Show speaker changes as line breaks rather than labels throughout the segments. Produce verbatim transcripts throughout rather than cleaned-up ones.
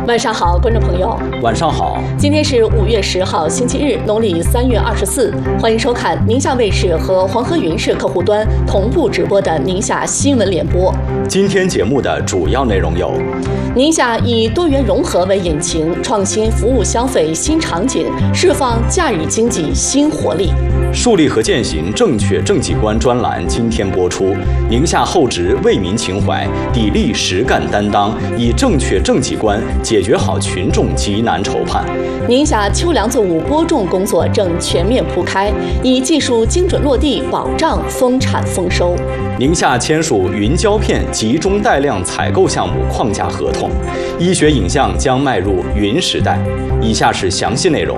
晚上好，观众朋友。
晚上好。
今天是五月十号，星期日，农历三月二十四。欢迎收看宁夏卫视和黄河云视客户端同步直播的宁夏新闻联播。
今天节目的主要内容有：
宁夏以多元融合为引擎，创新服务消费新场景，释放假日经济新活力。
树立和践行正确政绩观专栏今天播出。宁夏厚植为民情怀，砥砺实干担当，以正确政绩观解决好群众急难愁盼。
宁夏秋粮作物播种工作正全面铺开，以技术精准落地，保障丰产丰收。
宁夏签署云胶片集中带量采购项目框架合同，医学影像将迈入云时代。以下是详细内容。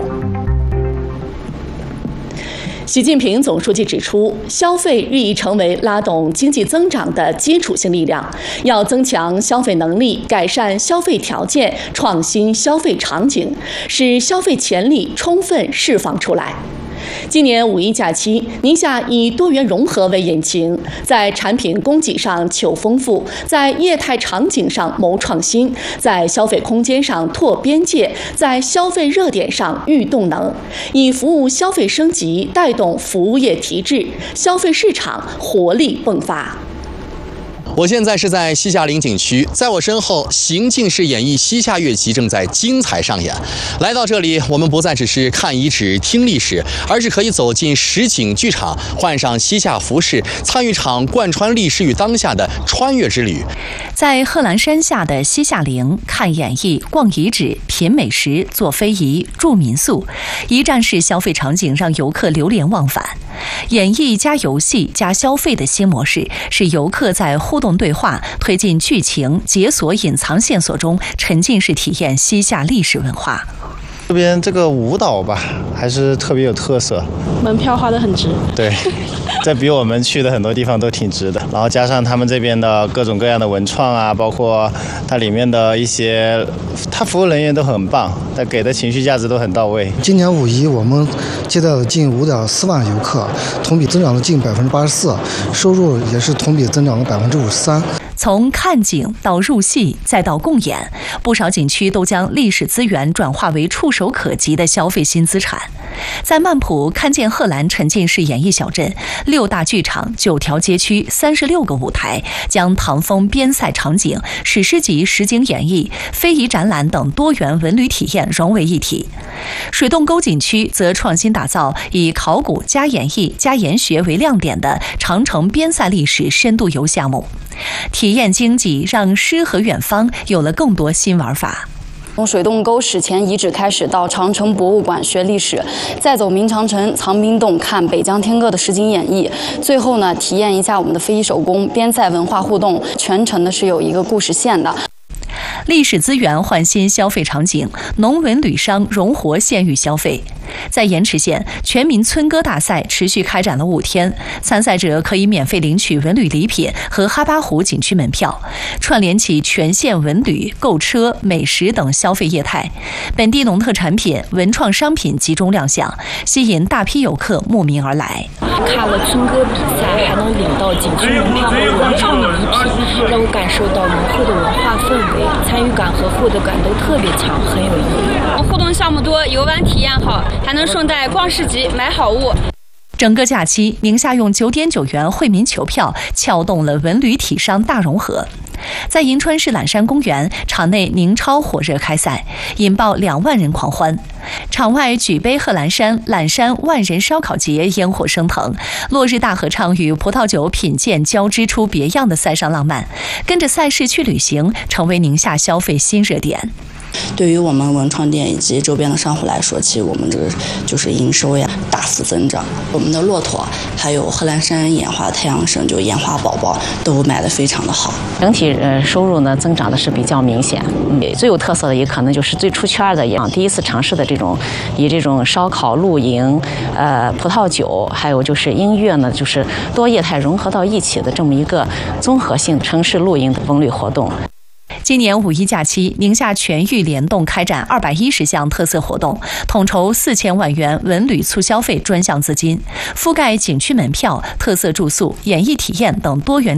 习近平总书记指出，消费日益成为拉动经济增长的基础性力量，要增强消费能力，改善消费条件，创新消费场景，使消费潜力充分释放出来。今年五一假期，宁夏以多元融合为引擎，在产品供给上求丰富，在业态场景上谋创新，在消费空间上拓边界，在消费热点上育动能，以服务消费升级带动服务业提质，消费市场活力迸发。
我现在是在西夏陵景区，在我身后，行进式演绎西夏乐集正在精彩上演。来到这里，我们不再只是看遗址、听历史，而是可以走进实景剧场，换上西夏服饰，参与场贯穿历史与当下的穿越之旅。
在贺兰山下的西夏陵，看演绎、逛遗址、品美食、坐非遗、住民宿，一站式消费场景让游客流连忘返。演绎加游戏加消费的新模式，使游客在互动对话、推进剧情、解锁隐藏线索中沉浸式体验西夏历史文化。
这边这个舞蹈吧，还是特别有特色，
门票花得很值。
对，这比我们去的很多地方都挺值的。然后加上他们这边的各种各样的文创啊，包括它里面的一些，它服务人员都很棒，它给的情绪价值都很到位。
今年五一我们接待了近五点四万游客，同比增长了近百分之八十四，收入也是同比增长了百分之五十三。
从看景到入戏再到共演，不少景区都将历史资源转化为触手可及的消费新资产。在曼浦看见贺兰沉浸式演艺小镇，六大剧场、九条街区、三十六个舞台，将唐风边塞场景、史诗级实景演绎、非遗展览等多元文旅体验融为一体。水洞沟景区则创新打造以考古加演绎加研学为亮点的长城边塞历史深度游项目。体验经济让诗和远方有了更多新玩法。
从水洞沟史前遗址开始，到长城博物馆学历史，再走明长城、藏兵洞看北疆天歌的实景演绎，最后呢，体验一下我们的非遗手工、边塞文化互动，全程呢是有一个故事线的。
历史资源换新消费场景，农文旅商融活县域消费。在盐池县，全民村歌大赛持续开展了五天，参赛者可以免费领取文旅礼品和哈巴湖景区门票，串联起全县文旅、购车、美食等消费业态。本地农特产品、文创商品集中亮相，吸引大批游客慕名而来。
看了村歌比赛，还能领到景区门票和文创的礼品，让我感受到浓厚的文化氛围，参与感和获得感都特别强，很有意义。
互动项目多，游玩体验好，还能顺带逛市集买好物。
整个假期，宁夏用九点九元惠民球票撬动了文旅体商大融合。在银川市揽山公园，场内宁超火热开赛，引爆两万人狂欢。场外举杯贺兰山揽山万人烧烤节烟火升腾，落日大合唱与葡萄酒品鉴交织出别样的塞上浪漫。跟着赛事去旅行，成为宁夏消费新热点。
对于我们文创店以及周边的商户来说，其实我们这个就是营收呀大幅增长。我们的骆驼还有贺兰山眼花太阳神，就眼花宝宝都卖得非常的好。
整体呃收入呢增长的是比较明显。嗯，最有特色的也可能就是最出圈的，也第一次尝试的这种以这种烧烤、露营、呃葡萄酒，还有就是音乐呢，就是多业态融合到一起的这么一个综合性城市露营的文旅活动。
今年五一假期，宁夏全域联动开展二百一十项特色活动，统筹四千万元文旅促消费专项资金，覆盖景区门票、特色住宿、演艺体验等多元